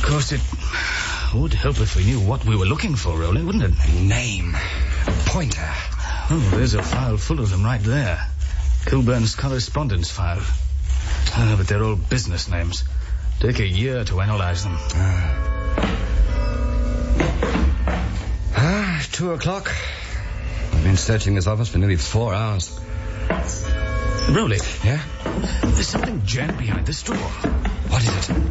course, it would help if we knew what we were looking for, Rowley, wouldn't it? Name. Pointer. Oh, there's a file full of them right there. Kilburn's correspondence file. But they're all business names. Take a year to analyze them. 2 o'clock. I've been searching this office for nearly 4 hours. Rowley? Yeah? There's something jammed behind this door. What is it?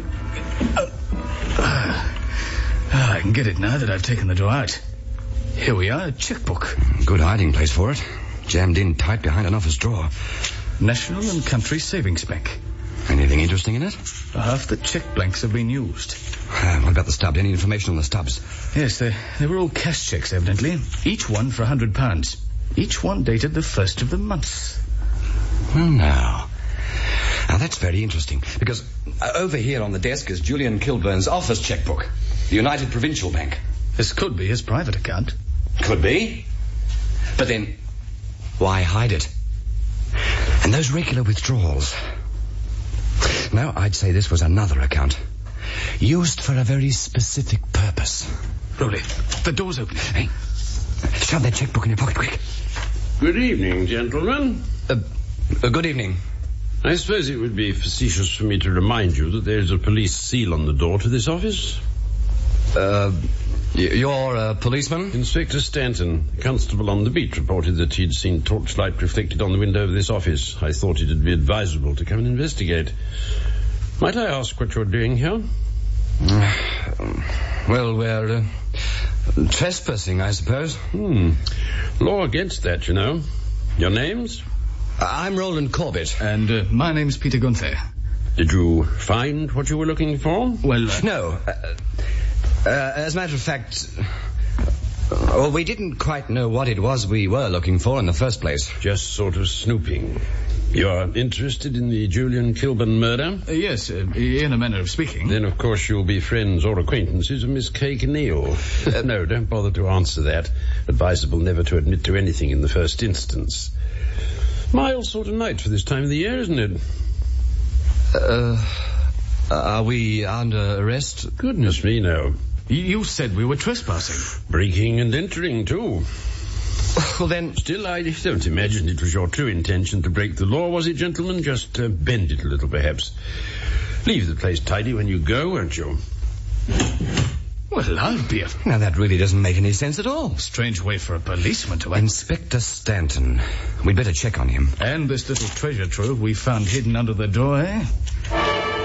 I can get it now that I've taken the door out. Here we are, a checkbook. Good hiding place for it. Jammed in tight behind an office drawer. National and Country Savings Bank. Anything interesting in it? Half the check blanks have been used. What about the stubs? Any information on the stubs? Yes, they were all cash checks, evidently. Each one for £100. Each one dated the 1st of the month. Well, now, that's very interesting, because over here on the desk is Julian Kilburn's office checkbook, the United Provincial Bank. This could be his private account. Could be. But then, why hide it? And those regular withdrawals. No, I'd say this was another account. Used for a very specific purpose. Rowley, the door's open. Hey, shove that checkbook in your pocket, quick. Good evening, gentlemen. Good evening. I suppose it would be facetious for me to remind you that there's a police seal on the door to this office. You're a policeman? Inspector Stanton, a constable on the beat, reported that he'd seen torchlight reflected on the window of this office. I thought it'd be advisable to come and investigate. Might I ask what you're doing here? Well, we're trespassing, I suppose. Law against that, you know. Your names? I'm Roland Corbett. And my name's Peter Gunther. Did you find what you were looking for? Well, No. As a matter of fact, we didn't quite know what it was we were looking for in the first place. Just sort of snooping. You're interested in the Julian Kilburn murder? Yes, in a manner of speaking. Then, of course, you'll be friends or acquaintances of Miss Kay Kinneal. No, don't bother to answer that. Advisable never to admit to anything in the first instance. Mild sort of night for this time of the year, isn't it? Are we under arrest? Goodness me, no. You said we were trespassing. Breaking and entering, too. Well, then... Still, I don't imagine it was your true intention to break the law, was it, gentlemen? Just bend it a little, perhaps. Leave the place tidy when you go, won't you? Well, I'll be a... Now, that really doesn't make any sense at all. Strange way for a policeman to act. Inspector Stanton. We'd better check on him. And this little treasure trove we found hidden under the door, eh?